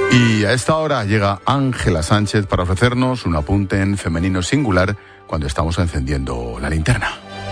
Y a esta hora llega Ángela Sánchez para ofrecernos un apunte en femenino singular cuando estamos encendiendo la linterna.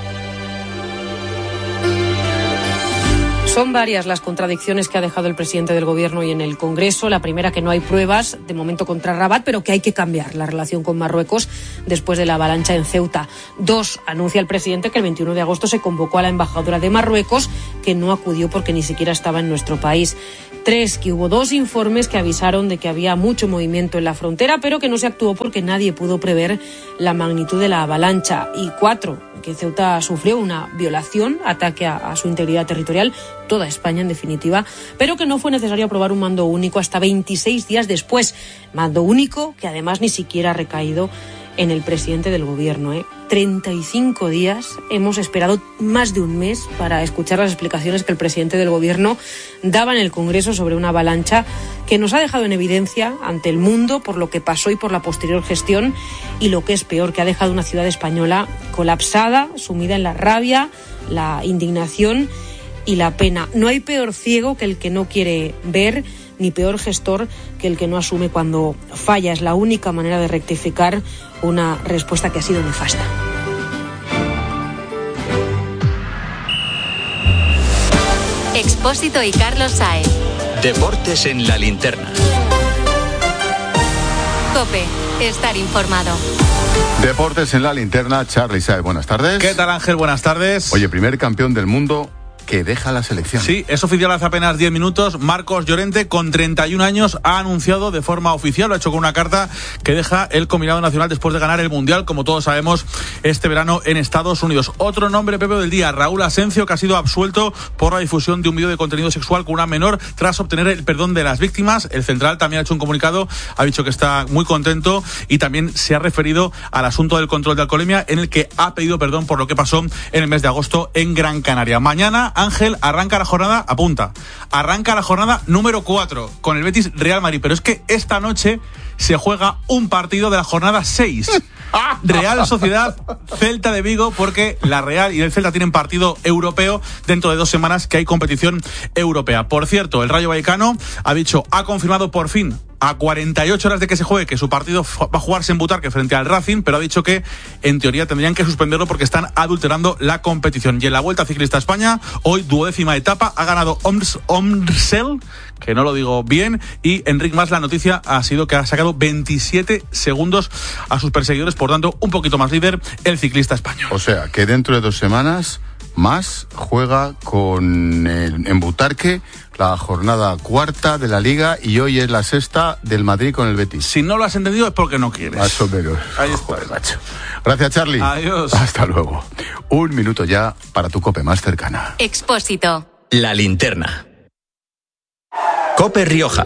Son varias las contradicciones que ha dejado el presidente del Gobierno hoy en el Congreso. La primera, que no hay pruebas de momento contra Rabat, pero que hay que cambiar la relación con Marruecos después de la avalancha en Ceuta. 2, anuncia el presidente que el 21 de agosto se convocó a la embajadora de Marruecos, que no acudió porque ni siquiera estaba en nuestro país. 3, que hubo 2 informes que avisaron de que había mucho movimiento en la frontera, pero que no se actuó porque nadie pudo prever la magnitud de la avalancha. Y 4, que Ceuta sufrió una violación, ataque a su integridad territorial, toda España en definitiva, pero que no fue necesario aprobar un mando único hasta 26 días después. Mando único que además ni siquiera ha recaído en el presidente del Gobierno. 35 días, hemos esperado más de un mes para escuchar las explicaciones que el presidente del Gobierno daba en el Congreso sobre una avalancha que nos ha dejado en evidencia ante el mundo por lo que pasó y por la posterior gestión, y lo que es peor, que ha dejado una ciudad española colapsada, sumida en la rabia, la indignación y la pena. No hay peor ciego que el que no quiere ver, ni peor gestor que el que no asume cuando falla. Es la única manera de rectificar una respuesta que ha sido nefasta. Expósito y Carlos Saez. Deportes en la linterna. COPE, estar informado. Deportes en la linterna, Charly Saez, buenas tardes. ¿Qué tal, Ángel? Buenas tardes. Oye, primer campeón del mundo que deja la selección. Sí, es oficial hace apenas 10 minutos. Marcos Llorente, con 31 años, ha anunciado de forma oficial, lo ha hecho con una carta que deja el combinado nacional después de ganar el Mundial, como todos sabemos, este verano en Estados Unidos. Otro nombre, Pepe, del día, Raúl Asencio, que ha sido absuelto por la difusión de un vídeo de contenido sexual con una menor tras obtener el perdón de las víctimas. El central también ha hecho un comunicado, ha dicho que está muy contento y también se ha referido al asunto del control de alcoholemia, en el que ha pedido perdón por lo que pasó en el mes de agosto en Gran Canaria. Mañana, Ángel, arranca la jornada, apunta, arranca la jornada número 4 con el Betis Real Madrid, pero es que esta noche se juega un partido de la jornada 6. Real Sociedad, Celta de Vigo, porque la Real y el Celta tienen partido europeo dentro de 2 semanas que hay competición europea. Por cierto, el Rayo Vallecano ha confirmado por fin, a 48 horas de que se juegue, que su partido va a jugarse en Butarque frente al Racing, pero ha dicho que en teoría tendrían que suspenderlo porque están adulterando la competición. Y en la Vuelta Ciclista a España, hoy 12ª etapa, ha ganado Omsel, que no lo digo bien, y Enric Mas, la noticia ha sido que ha sacado 27 segundos a sus perseguidores, por tanto un poquito más líder el ciclista español. O sea, que dentro de 2 semanas Mas juega en Butarque la jornada 4 de la Liga y hoy es la 6ª del Madrid con el Betis. Si no lo has entendido es porque no quieres. Más o menos. Ahí está. Joder, macho. Gracias, Charly. Adiós. Hasta luego. 1 minuto ya para tu COPE más cercana. Expósito. La linterna. COPE Rioja.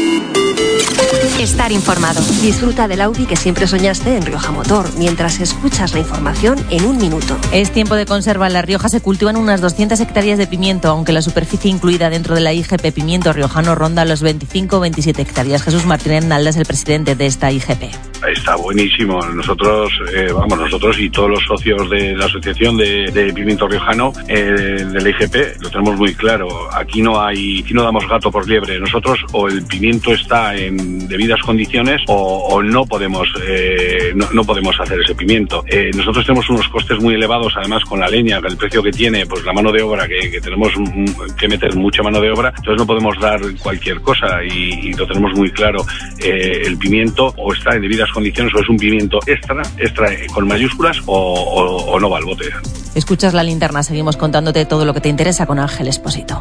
Estar informado. Disfruta del Audi que siempre soñaste en Rioja Motor, mientras escuchas la información en 1 minuto. Es tiempo de conserva. En La Rioja se cultivan unas 200 hectáreas de pimiento, aunque la superficie incluida dentro de la IGP Pimiento Riojano ronda los 25 o 27 hectáreas. Jesús Martínez Nalda es el presidente de esta IGP. Está buenísimo. Nosotros y todos los socios de la Asociación de Pimiento Riojano, de la IGP, lo tenemos muy claro. Aquí no damos gato por liebre. Nosotros o el pimiento está en debidas condiciones o no podemos hacer ese pimiento. Nosotros tenemos unos costes muy elevados, además con la leña, el precio que tiene, pues la mano de obra, que tenemos que meter mucha mano de obra, entonces no podemos dar cualquier cosa y lo tenemos muy claro. El pimiento o está en debidas condiciones o es un pimiento extra con mayúsculas o no va al bote. Escuchas La Linterna, seguimos contándote todo lo que te interesa con Ángel Expósito.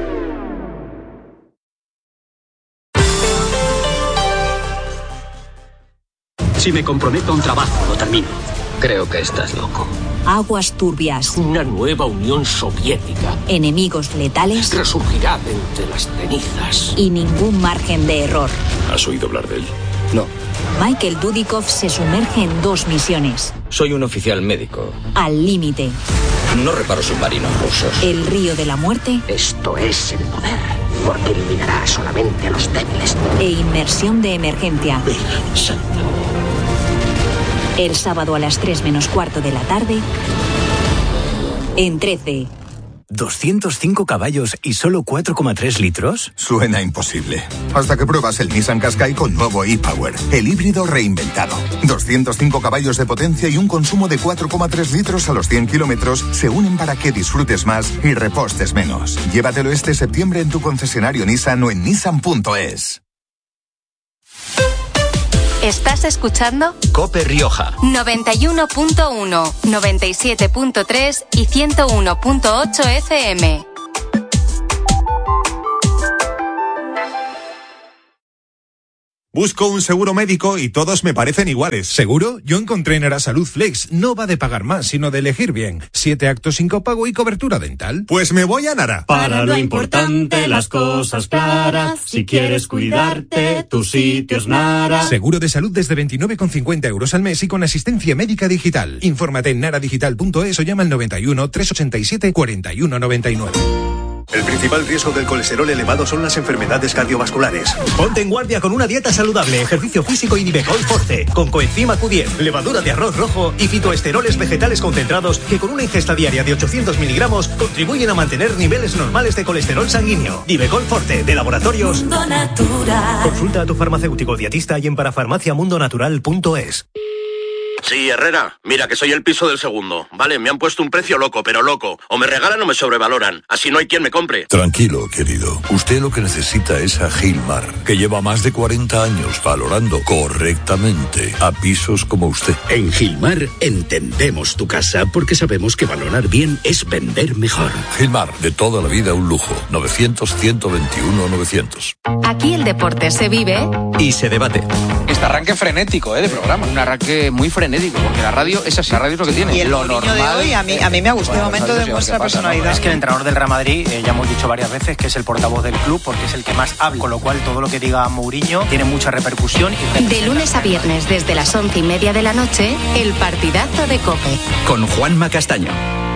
Si me comprometo a un trabajo, lo termino. Creo que estás loco. Aguas turbias. Una nueva Unión Soviética. Enemigos letales. Resurgirá de entre las cenizas. Y ningún margen de error. ¿Has oído hablar de él? No. Michael Dudikoff se sumerge en 2 misiones. Soy un oficial médico. Al límite. No reparo submarinos rusos. El río de la muerte. Esto es el poder, porque eliminará solamente a los débiles. E inmersión de emergencia. Virgen Santa. El sábado a las 3 menos cuarto de la tarde, en 13. ¿205 caballos y solo 4,3 litros? Suena imposible. Hasta que pruebas el Nissan Qashqai con nuevo e-Power, el híbrido reinventado. 205 caballos de potencia y un consumo de 4,3 litros a los 100 kilómetros se unen para que disfrutes más y repostes menos. Llévatelo este septiembre en tu concesionario Nissan o en nissan.es. ¿Estás escuchando? COPE Rioja. 91.1, 97.3 y 101.8 FM. Busco un seguro médico y todos me parecen iguales. ¿Seguro? Yo encontré en Arasalud Flex. No va de pagar más, sino de elegir bien. 7 actos sin copago y cobertura dental. Pues me voy a Nara. Para lo importante, las cosas claras. Si quieres cuidarte, tu sitio es Nara. Seguro de salud desde 29,50 euros al mes y con asistencia médica digital. Infórmate en naradigital.es o llama al 91 387 4199. El principal riesgo del colesterol elevado son las enfermedades cardiovasculares. Ponte en guardia con una dieta saludable, ejercicio físico y Nivecol Forte, con coenzima Q10, levadura de arroz rojo y fitoesteroles vegetales concentrados que con una ingesta diaria de 800 miligramos contribuyen a mantener niveles normales de colesterol sanguíneo. Nivecol Forte, de Laboratorios Mundo Natural. Consulta a tu farmacéutico dietista y en parafarmaciamundonatural.es. Sí, Herrera, mira que soy el piso del segundo. Vale, me han puesto un precio loco, pero loco. O me regalan o me sobrevaloran. Así no hay quien me compre. Tranquilo, querido. Usted lo que necesita es a Gilmar, que lleva más de 40 años valorando correctamente a pisos como usted. En Gilmar entendemos tu casa porque sabemos que valorar bien es vender mejor. Gilmar, de toda la vida un lujo. 900-121-900. Aquí el deporte se vive y se debate. Este arranque frenético de programa. Un arranque muy frenético, porque la radio es así, la radio es lo que tiene. Y el lo normal de hoy, a mí me ha gustado. Bueno, de momento demuestra personalidad. Es que el entrenador del Real Madrid, ya hemos dicho varias veces que es el portavoz del club porque es el que más habla, con lo cual todo lo que diga Mourinho tiene mucha repercusión. De lunes a viernes desde las 11:30 de la noche, el partidazo de COPE. Con Juanma Castaño.